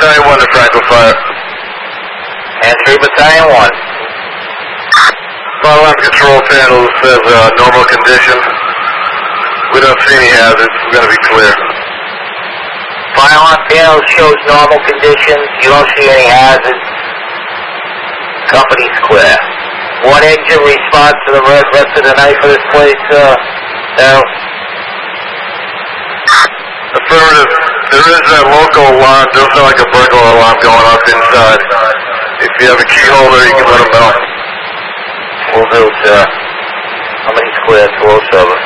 Battalion 1 to Franklin Fire. And 3 Battalion 1. Fire alarm control panel says normal condition. We don't see any hazards. We're going to be clear. Fire alarm panel shows normal conditions. You don't see any hazards. Company's clear. One engine response to the rest of the night for this place, Daryl? Affirmative. There is a local alarm. Doesn't sound like a burglar alarm going off inside. If you have a key holder, you can let them know. Will do, sir. Company's clear, 207.